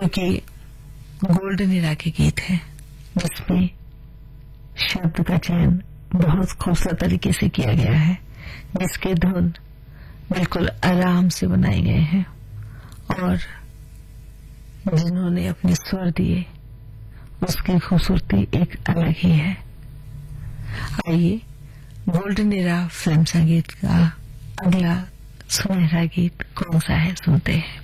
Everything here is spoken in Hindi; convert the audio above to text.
क्योंकि गोल्डन इरा के गीत है जिसमें शब्द का चयन बहुत खूबसूरत तरीके से किया गया है, जिसके धुन बिल्कुल आराम से बनाए गए हैं और जिन्होंने अपने स्वर दिए उसकी खूबसूरती एक अलग ही है। आइए गोल्डन इरा फिल्म संगीत का अगला सुनहरा गीत कौन सा है सुनते हैं।